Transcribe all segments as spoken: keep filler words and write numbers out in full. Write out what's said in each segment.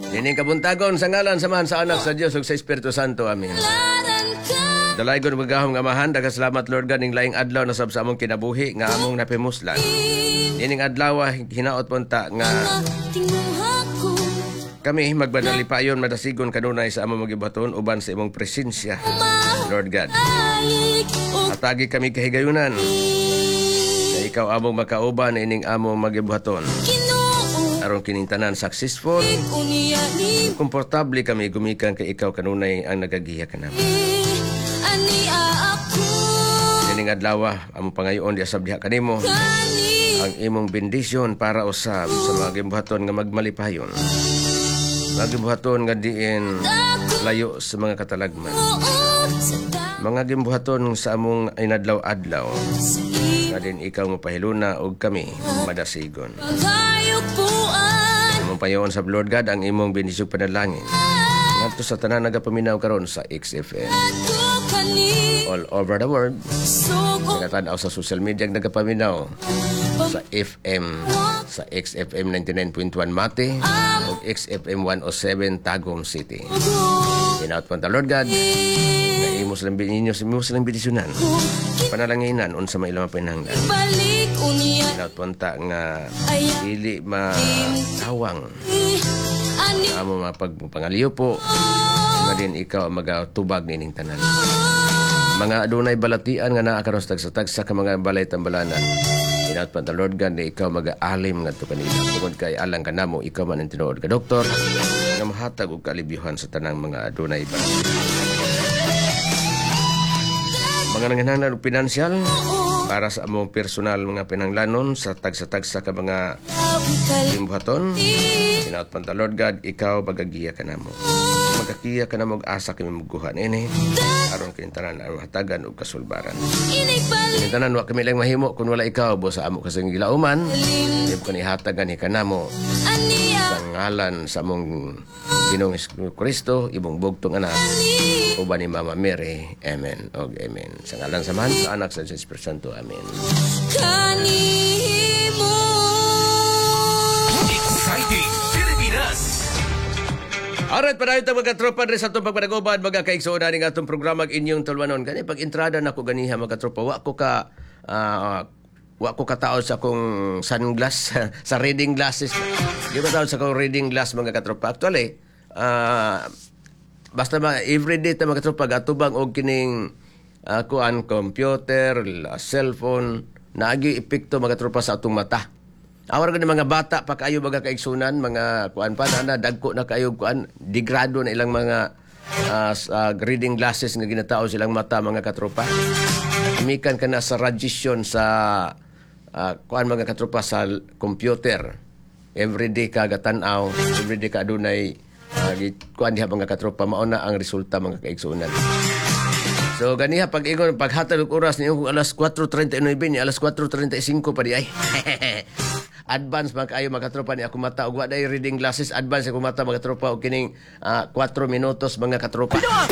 Dining kabuntagon sa ngalan samahan sa anak sa Dios ug sa Espiritu Santo. Amen. Dalay ko magahom nga mahan, daghang salamat Lord God ning laing adlaw na sab sa among kinabuhi nga among napimuslan. Dining adlaw hinaot punta nga kami magbanalipayon madasigon kanunay sa among magibaton uban sa imong presensya, Lord God. Atagi kami kahigayunan na ikaw among makauban ining among magibuhaton. Aron kinintanan successful, komportable kami gumikan kay ikaw kanunay ang nagagiya ka namin. Dining adlaw among pangayoon di asab diha kanimo ang imong bendisyon para usab sa mga gibuhaton nga magmalipayon. Mga gibuhaton nga diin layo sa mga katalagman. Mga gibuhaton sa among inadlaw-adlaw. Nga din ikaw mo pahiluna og kami madasigon. Among payoon sa Lord God ang imong bendisyon panalangin. Ngadto sa tanan nagapaminaw karon sa X F M. All over the world. Nagatanaw sa social media nagapaminaw sa F M, sa X F M ninety-nine point one Mate o X F M one oh seven Tagum City. Inaot po ang Lord God na imo silang bininyo, imo silang bidisyonan panalanginan unsa may ilang pinanggan. Inaot po nga dili matawang amo mapagpangaliyo po nga din ikaw magatubag nining tanan. Mga adunay balatian nga naa karon sa tagsa-tagsa ka mga balay tambalanan. Inaot pa ang Lord God na ikaw mag-aalim nga ito kanila. Tungod kay alang ka na mo, ikaw man ang tinuod ka doktor na mahatag o kalibyuhan sa tanang mga adunay balatian. Mga nanginahanglan og pinansyal para sa among personal mga pinanglanon sa tagsa-tagsa ka mga limbuhaton. Inaot pa ang Lord God, ikaw magagiya ka na mo. Magkakiya ka na mag-asa kami maguhan ini aron kintanan ang hatagan o kasulbaran. Kintanan wa kami lang mahimo kung wala ikaw bo sa amo kasing gilauman. Hindi ko ni hatagan ni kanamo sa ngalan sa among Ginoong Kristo ibong bugtong anak uban ni Mama Mary. Amen og amen. Sa ngalan sa Man sa Anak sa Espiritu Santo. Amen. Kanimo Exciting Pilipinas. Alright, para ito mga tropa rin sa itong pagpanagoban, mga kaigsuunan ng atong programa inyong tulwanon. Gani, pag entrada na ko ganiha mga tropa, wa ko ka, uh, wa ko kataon sa akong sunglass, sa reading glasses. Di ba taon sa akong reading glass mga katropa? Actually, uh, basta mga everyday ta mga katropa, gatubang o kining uh, kuan, computer, cellphone, naagi epekto mga tropa sa atong mata. Awar ka ng mga bata pa kayo mga kaigsunan, mga kuan pa na, dagko na kayo kuan, degrado na ilang mga uh, uh, reading glasses nga ginatao silang mata mga katropa. Amikan ka na sa radiation sa uh, kuan mga katropa sa computer. Everyday ka gatanaw, everyday ka adunay uh, kuan diha mga katropa, mauna ang resulta mga kaigsunan. So ganiha pag ingon paghatag og oras niyo alas kwatro treinta y nueve ni alas kwatro treinta y cinco pa di ay. Advance mga kayo mga tropa ni ako mata og wa day reading glasses, advance ako mata mga tropa og kining uh, kwatro minutos mga katropa.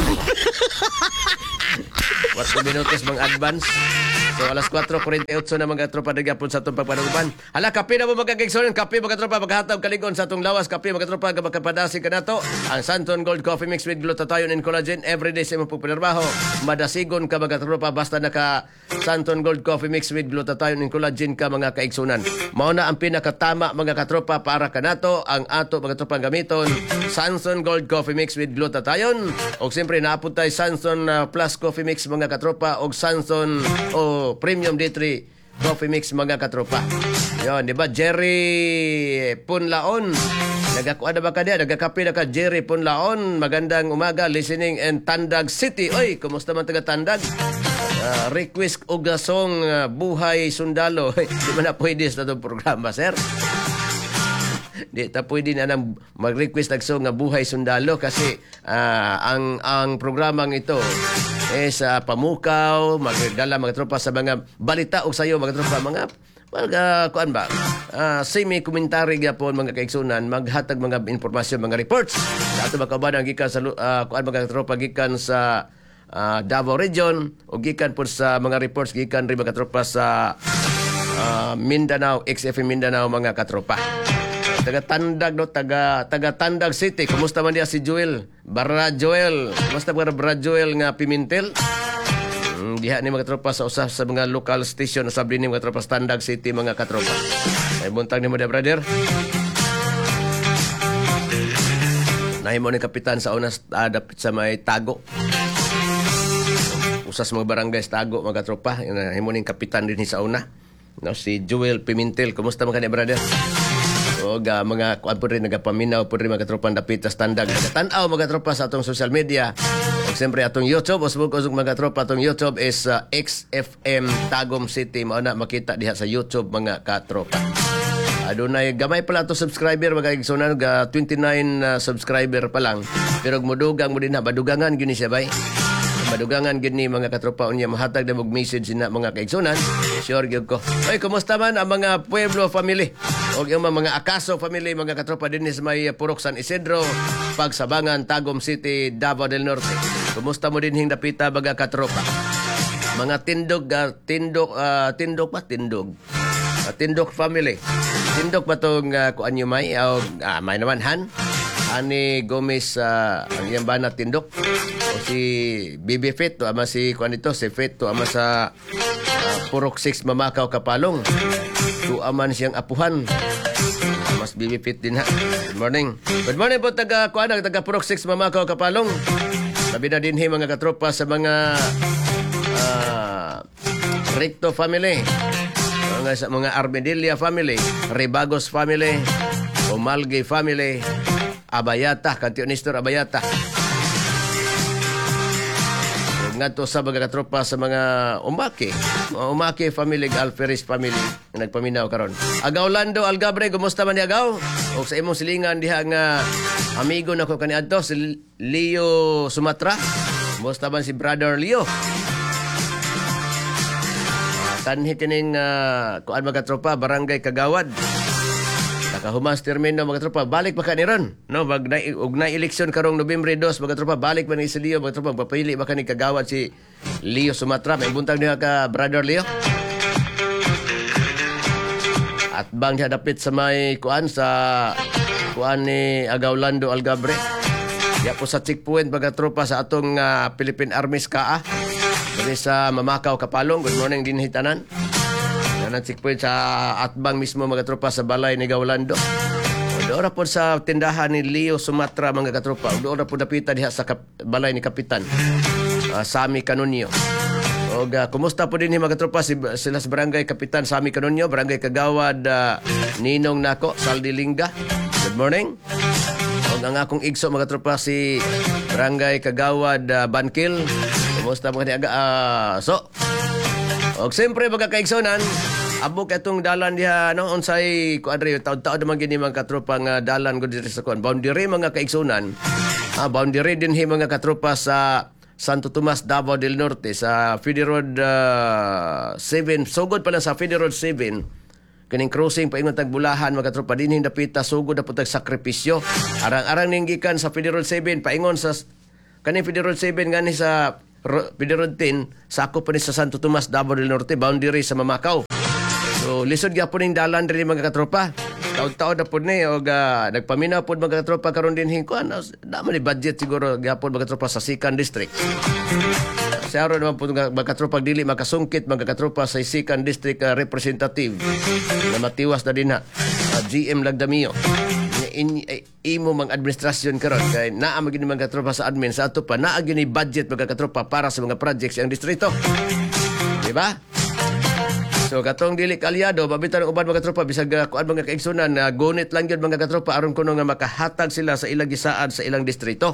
kwatro minutos mga advance. So alas kwatro kuwarenta y ocho na mga tropa nagyapon sa atong pagpanuban. Hala kape na mo mga kaigsoon, kape mga tropa paghatag kaligon sa atong lawas, kape mga tropa nga makapadasi kanato ang Santon Gold Coffee Mix with glutathione and collagen everyday sa imong pagpanarbaho. Madasigon ka mga tropa basta naka Santon Gold Coffee Mix with glutathione and collagen ka mga kaigsunan. Mao na ang pinakatama mga katropa para kanato ang ato mga tropa gamiton Santon Gold Coffee Mix with glutathione og siyempre naaputay Santon uh, Plus Coffee Mix mga katropa og Santon o oh, Premium D three Coffee Mix mga katropa. Yon, di ba Jerry Punlaon? Nagakuha na ba ka diya? Nagakape na ka Jerry Punlaon. Magandang umaga, listening in Tandag City. Oy, kumusta man taga Tandag? Uh, request og song uh, Buhay Sundalo. Di man na pwede sa itong programa, sir. Di ta pwede na nang mag-request ng song nga Buhay Sundalo kasi uh, ang ang programang ito eh sa pamukaw, magdala mga tropa sa mga balita o sayo mga tropa mga mga kuan ba uh, semi-commentary gyapon mga kaigsunan, maghatag mga informasyon mga reports sa ato makabanan gikan sa uh, kuan mga tropa gikan sa uh, Davao Region o gikan po sa mga reports gikan rin mga tropa sa uh, Mindanao, X F M Mindanao mga katropa. taga Tandag no, taga taga Tandag City. Kumusta man dia si Joel? Barra Joel. Kumusta ba Barra Joel nga Pimentel? Hmm, diha ni mga tropa sa usas sa mga local station sa ni mga tropa sa Tandag City mga katropa. Ay buntag ni mo dia brother. Nahimo ni kapitan sa unas uh, dapit sa may Tago. Usas mga barangay sa Tago mga tropa. Nahimo ni kapitan din sa una. No, si Joel Pimentel. Kumusta man kani brother? O ga mga kuan po rin nagapaminaw po rin mga tropa dapit sa Tandag. Nagatan-aw mga tropa sa atong social media. Ug siyempre atong YouTube, usbog usog mga tropa atong YouTube is uh, X F M Tagum City. Mao na makita diha sa YouTube mga katropa. Adunay gamay pala to subscriber mga igsunan ga twenty-nine uh, subscriber pa lang. Pero mudugang mo din na badugangan gini siya bay. Madugangan gini mga katropa unya mahatag na mag message na mga kaigsunan. Sure gyud ko. Oy, kumusta man ang mga Pueblo family? O yung mga Akaso family, mga katropa din sa may Purok San Isidro, Pagsabangan, Tagum City, Davao del Norte. Kumusta mo din hing dapita mga katropa? Mga tindog, uh, tindog, uh, tindog pa, tindog. Uh, tindog family. Tindog ba itong uh, kuan nyo may? O, uh, may naman, Han? Ani Gomez, uh, ang iyang bana tindog. O si Bibi Fit, to ama si kuan ito, si Fit, to ama sa uh, Purok six Mamakaw Kapalong. To aman siyang apuhan. Mas Bibi Fit din ha. Good morning. Good morning po taga kuan taga Purok six Mamakaw Kapalong. Sabi na din hi mga katropa sa mga uh, Recto family. Mga sa mga Armedilla family, Ribagos family, Umalgi family, Abayata, Kantionistor Abayata. Ngadto sa mga katropa sa mga Umake. Umake family, Alferis family nagpaminaw karon. Agaw Lando Algabre, kumusta man ni Agaw? O sa imong silingan diha nga amigo nako kaniadto si Leo Sumatra. Kumusta man si brother Leo? Kanhi kining uh, kuan mga tropa barangay Kagawad. Nakahumas termino mga tropa balik pa kaniron no wag na ug na eleksyon karong Nobyembre two mga tropa balik man ni si Leo mga tropa papili ba kani Kagawad si Leo Sumatra may buntag niya ka brother Leo. At bang siya dapit sa may kuan sa kuan ni Agaulando Algabre. Ya po sa checkpoint mga tropa sa atong uh, Philippine Army S C A A. Dali sa Mamakaw Kapalong. Good morning din hitanan. Yan ang checkpoint sa Atbang mismo mga tropa sa balay ni Gaulando. Doon po sa tindahan ni Leo Sumatra mga katropa. Doon po napita diha sa kap- balay ni Kapitan uh, Sami Canonio. O uh, kumusta po din ni mga katropa si, sila sa barangay Kapitan Sami Canonio, barangay Kagawad uh, Ninong Nako, Saldilinga. Good morning. O ang akong igso mga tropa si barangay Kagawad uh, Bankil. Kumusta mga niaga? Uh, so, o siyempre mga kaigsonan, abo katong dalan diha no unsay kuadre taud-taud man gini mga katropa nga dalan gud diri sa kon. Boundary mga kaigsonan. Ah, boundary din hi mga katropa sa Santo Tomas, Davao del Norte sa Fede Road uh, seven. Sugod pala sa Fede Road seven. Kaning crossing paingon tag Bulahan mga katropa dinhi dapita sugod na putag sakripisyo. Arang-arang ning gikan sa Fede Road seven paingon sa kaning Fede Road seven ngani sa Fede Road ten sakop pa ni sa Santo Tomas, Davao del Norte, boundary sa Mamakaw. So lisod gyapon ning dalan diri mga katropa. Taud-taud na po ni o uh, nagpaminaw po mga katropa karon din hingkuan. Dama ni budget siguro gyapon mga katropa sa Sikan District. Sa araw naman po mga katropa dili makasungkit mga katropa sa Sikan District uh, representative na matiwas na din ha. Uh, G M Lagdamio. In, in, imo mang administrasyon karon kay naa magini mga katropa sa admin sa ato pa naa gini budget mga katropa para sa mga projects ang distrito. Di ba? So katong dili kalyado mabitan ang uban mga katropa bisag kuan mga kaigsunan na uh, gunit lang gyud mga katropa aron kuno nga makahatag sila sa ilang gisaad sa ilang distrito.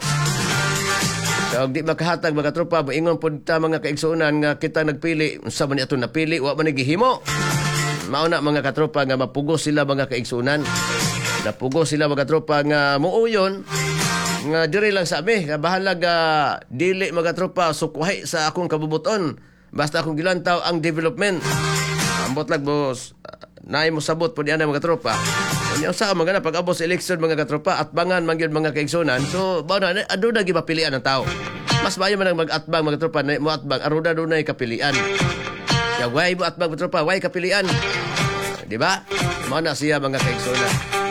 So di makahatag mga katropa moingon pud ta mga kaigsunan nga kita nagpili unsa man ato napili wa man gihimo. Mao na mga katropa nga mapugos sila mga kaigsunan. Napugo sila mga tropa nga muuyon nga diri lang sa ami nga bahala ga dili mga tropa sukwahi sa akong kabubuton basta akong gilantaw ang development ambot lang boss naay mo sabot pud ana mga tropa unya sa mga na pag-abot sa election mga katropa atbangan man gyud mga kaigsunan so bao na adu na gipapilian ang tao mas maayo man ang mag-atbang mga tropa na mo atbang aruda dunay kapilian ya way mo atbang mga tropa way kapilian di ba mo na siya mga kaigsunan.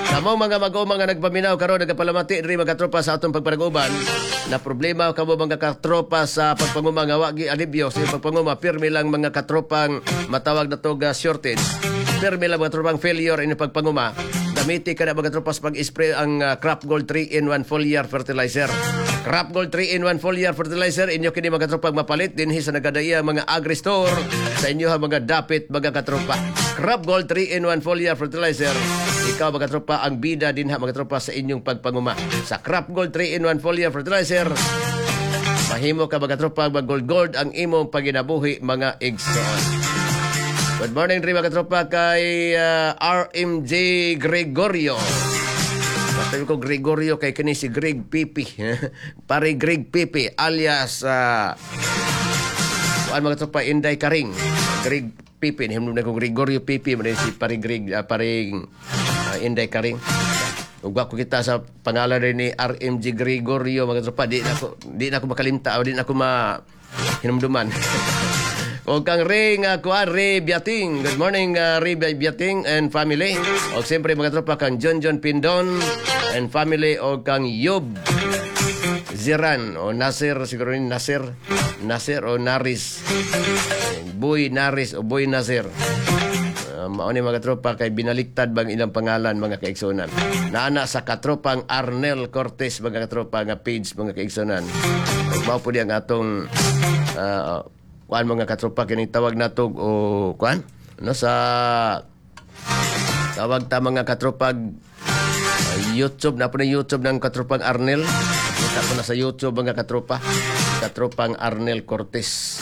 Kamo mga mag-o mga nagpaminaw karon nagapalamati diri mga katropa sa atong pagpanaguban na problema kamo mga katropa sa pagpanguma nga wa gi alibyo sa pagpanguma pirmi lang mga katropang matawag na to ga shortage. Pirmi lang mga katropang failure ini pagpanguma. Gamiti ka na mga tropas pag-spray ang uh, Crop Gold three in one foliar fertilizer. Crop Gold three in one foliar fertilizer inyo kini mga katropang mapalit dinhi sa nagadaya mga agri-store sa inyo ha mga dapit mga katropa. Crop Gold three in one foliar fertilizer. Ikaw mga tropa ang bida din ha mga tropa sa inyong pagpanguma. Sa Crop Gold three in one foliar fertilizer, mahimo ka mga tropa mag gold gold ang imong paginabuhi mga igsoon. Good morning rin mga tropa kay uh, R M J Gregorio. Sabi ko Gregorio kay kini si Greg Pipi. Pare Greg Pipi alias uh, kuan mga tropa Inday Karing. Greg Pipi ni himno na ko Gregorio Pipi man si pare Greg uh, pare uh, Inday Karing. Ug ko kita sa pangalan rin ni R M J Gregorio mga tropa di na ko di na ko makalimta o di na ko ma hinumduman. O kang Ray nga kuan Ray Biating. Good morning uh, Ray Biating and family. O siyempre mga tropa kang John John Pindon and family o kang Yob Ziran o Nasir siguro ni Nasir Nasir o Naris Boy Naris o Boy Nasir. Uh, mao ni mga tropa kay binaliktad bang ilang pangalan mga kaigsunan. Naana sa katropang Arnel Cortez mga katropa nga page mga kaigsunan. Mao po di ang atong uh, kuan mga katropa kini tawag natog o kuan no sa tawag ta mga katropag uh, YouTube na po na YouTube ng katropang Arnel. Kita po na sa YouTube mga katropa katropang Arnel Cortez.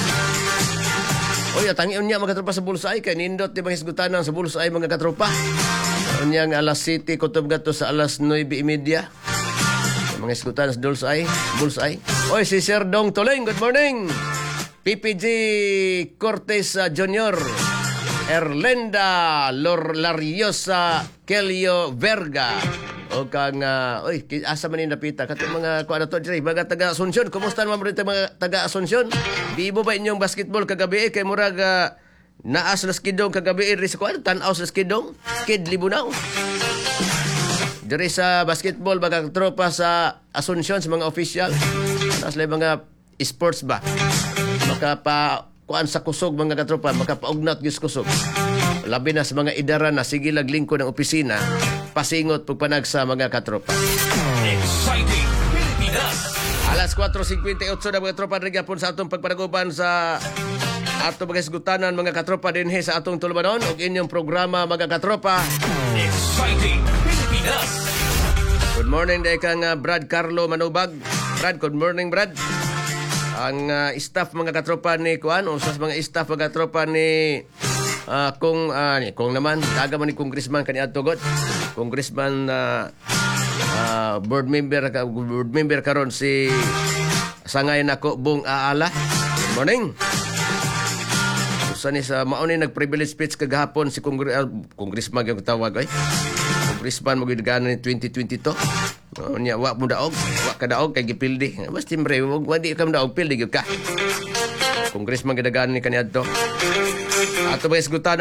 Oy atangion niya mga katropa sa bulsay kay nindot di mga hisgutanan sa bulsay mga katropa. Unyang alas City kutob gato sa alas nueve y media. Mga hisgutanan sa bulsay bulsay. Oy si Sir Dong Toleng, good morning. P P G Cortez uh, Junior Erlenda Lor Lariosa Kelio Verga o kang uh, oy asa man ni napita kato mga kuan ato diri mga taga Asuncion. Kumusta naman dito mga taga Asuncion? Bibo ba inyong basketball kagabi kay murag uh, naas na skidong kagabi diri sa kuan tan-aw sa skidong kid libunaw. Diri sa basketball mga tropa sa Asuncion sa mga official nas lay mga sports ba makapa kuan sa kusog mga katropa makapaugnat gyud kusog labi na sa mga idara na sige laglingkod ng opisina pasingot pagpanag sa mga katropa. Exciting Pilipinas. Alas four fifty-eight na mga tropa rin gyapon sa atong pagpanaguban sa atong mga isgutanan mga katropa dinhi sa atong tulumanon ug inyong programa mga katropa. Exciting Pilipinas. Good morning day kang uh, Brad Carlo Manubag. Brad, good morning Brad. Ang uh, staff mga katropa ni kuan o sa mga staff mga katropa ni uh, kung uh, ni kung naman daga man ni congressman kaniadto god congressman uh, uh, board member board member karon si Sangay nako Bong Aala. Good morning. Usa ni sa mao ni nag-privilege speech kagahapon si Congre- uh, congressman gyud tawag ay congressman mo gyud gana ni twenty twenty-two. Oh, nya wa mo daog, wa ka daog kay gipildi. Basta timbre, wag wadi ka daog pildi gyud ka. Congressman gadagan ni kaniadto. Ato ba isgutan